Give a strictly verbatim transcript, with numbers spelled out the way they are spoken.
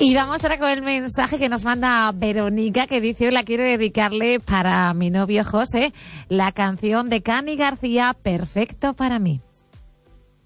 Y vamos ahora con el mensaje que nos manda Verónica, que dice: hola, quiero dedicarle para mi novio José la canción de Cani García, Perfecto para mí.